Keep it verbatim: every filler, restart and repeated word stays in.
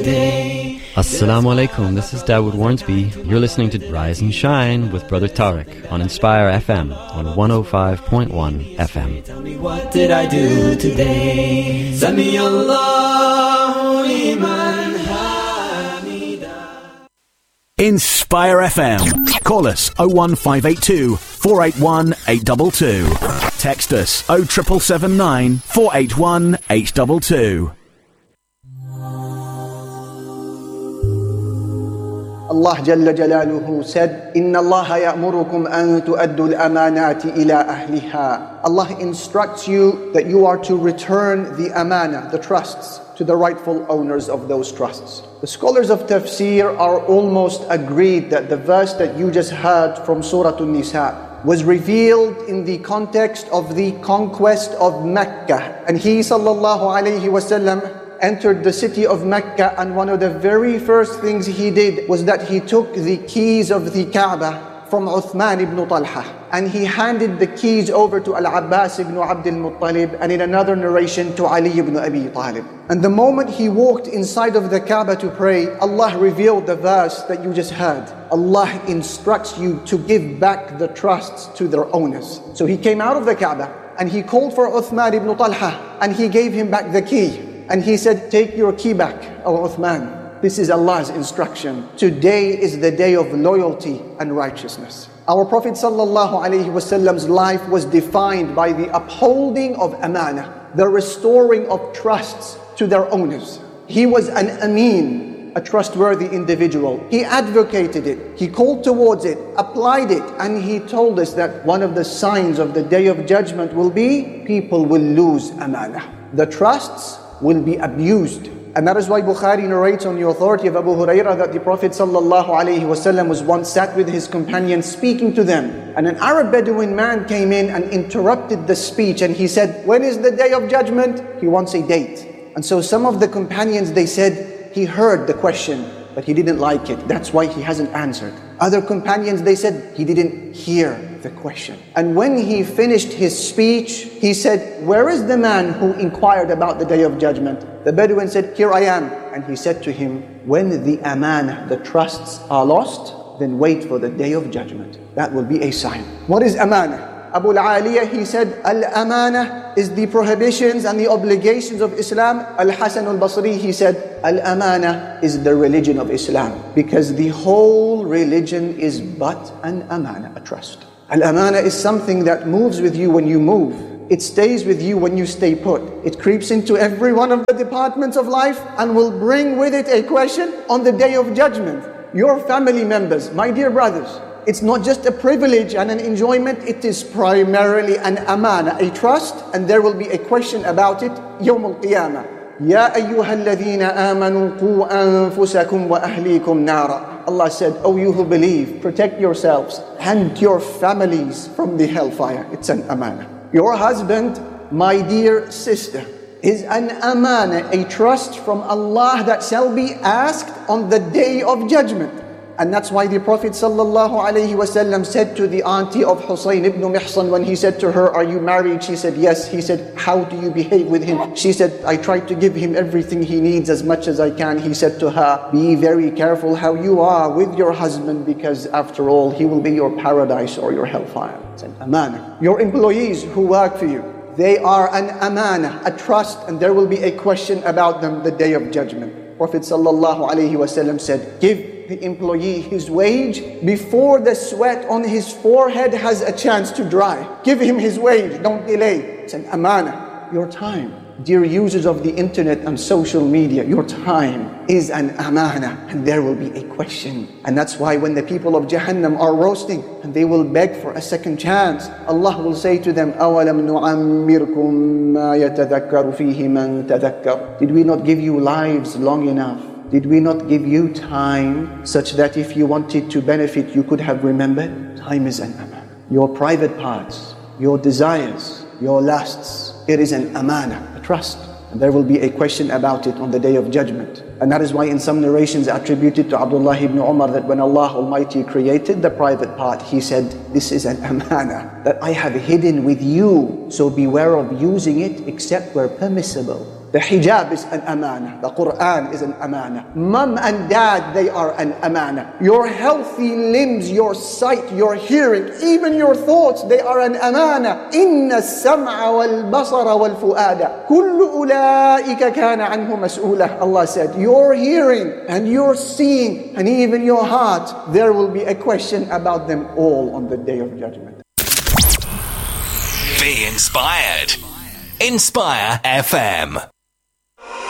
today. Assalamu alaikum, this is Dawood Warnsby. You're listening to Rise and Shine with Brother Tariq on Inspire F M on one oh five point one F M. Tell me, what did I do today? Sami Allahu liman hamida. Inspire F M. Call us oh one five eight two, four eight one, eight two two. Text us oh seven seven nine, four eight one, eight two two. Allah Jalla Jalaluhu said, Inna Allah ya'murukum an tu'addu al-amanati ila ahliha. Allah instructs you that you are to return the amana, the trusts, to the rightful owners of those trusts. The scholars of tafsir are almost agreed that the verse that you just heard from Surah An-Nisa was revealed in the context of the conquest of Mecca. And he, sallallahu alayhi wasallam, entered the city of Mecca, and one of the very first things he did was that he took the keys of the Kaaba from Uthman ibn Talha, and he handed the keys over to Al-Abbas ibn Abdul Muttalib, and in another narration to Ali ibn Abi Talib. And the moment he walked inside of the Kaaba to pray, Allah revealed the verse that you just heard. Allah instructs you to give back the trusts to their owners. So he came out of the Kaaba and he called for Uthman ibn Talha, and he gave him back the key. And he said, take your key back, O Uthman. This is Allah's instruction. Today is the day of loyalty and righteousness. Our Prophet ﷺ's life was defined by the upholding of amana, the restoring of trusts to their owners. He was an ameen, a trustworthy individual. He advocated it, he called towards it, applied it, and he told us that one of the signs of the Day of Judgment will be people will lose amana. The trusts will be abused. And that is why Bukhari narrates on the authority of Abu Hurairah that the Prophet ﷺ was once sat with his companions speaking to them. And an Arab Bedouin man came in and interrupted the speech, and he said, when is the Day of Judgment? He wants a date. And so some of the companions, they said, he heard the question, but he didn't like it. That's why he hasn't answered. Other companions, they said, he didn't hear the question. And when he finished his speech, he said, where is the man who inquired about the Day of Judgment? The Bedouin said, here I am. And he said to him, when the amana, the trusts are lost, then wait for the Day of Judgment. That will be a sign. What is amana? Abu al-Aliyah, he said, al-amana is the prohibitions and the obligations of Islam. Al-Hasan al-Basri, he said, al-amana is the religion of Islam, because the whole religion is but an amana, a trust. Al-amana is something that moves with you when you move. It stays with you when you stay put. It creeps into every one of the departments of life and will bring with it a question on the Day of Judgment. Your family members, my dear brothers, it's not just a privilege and an enjoyment, it is primarily an amana, a trust, and there will be a question about it, Yawm al-Qiyamah. Ya ayyuha alladhina amanu qu anfusakum wa ahlikum nara. Allah said, oh you who believe, protect yourselves and your families from the hellfire. It's an amana. Your husband, my dear sister, is an amana, a trust from Allah that shall be asked on the Day of Judgment. And that's why the Prophet ﷺ said to the auntie of Husayn ibn Mihsan, when he said to her, are you married? She said, yes. He said, how do you behave with him? She said, I try to give him everything he needs as much as I can. He said to her, be very careful how you are with your husband, because after all, he will be your paradise or your hellfire. It's an amana. Your employees who work for you, they are an amana, a trust, and there will be a question about them the Day of Judgment. Prophet ﷺ said, give the employee his wage before the sweat on his forehead has a chance to dry. Give him his wage, don't delay. It's an amana. Your time, dear users of the internet and social media, your time is an amana, and there will be a question. And that's why when the people of Jahannam are roasting and they will beg for a second chance, Allah will say to them, أَوَلَمْ نُعَمِّرْكُمْ مَا يَتَذَكَّرُ فِيهِ مَنْ تَذَكَّرُ. Did we not give you lives long enough? Did we not give you time such that if you wanted to benefit, you could have remembered? Time is an amana. Your private parts, your desires, your lusts, it is an amana, a trust. And there will be a question about it on the Day of Judgment. And that is why in some narrations attributed to Abdullah ibn Umar, that when Allah Almighty created the private part, He said, this is an amana that I have hidden with you, so beware of using it except where permissible. The hijab is an amana. The Quran is an amana. Mum and dad, they are an amana. Your healthy limbs, your sight, your hearing, even your thoughts, they are an amana. Inna as-sam'a wal-basara wal-fu'ada. Kullu ulaika kana anhu mas'oolah. Allah said, your hearing and your seeing and even your heart, there will be a question about them all on the Day of Judgment. Be inspired. Inspire F M.